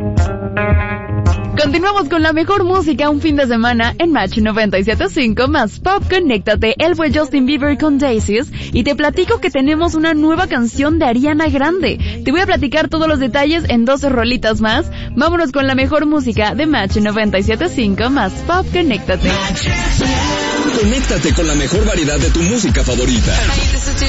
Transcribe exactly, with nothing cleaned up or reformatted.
Continuamos con la mejor música un fin de semana en Match noventa y siete punto cinco más Pop. Conéctate. Él fue Justin Bieber con Daisies y te platico que tenemos una nueva canción de Ariana Grande. Te voy a platicar todos los detalles en doce rolitas más. Vámonos con la mejor música de Match noventa y siete punto cinco más Pop. Conéctate. Conéctate con la mejor variedad de tu música favorita.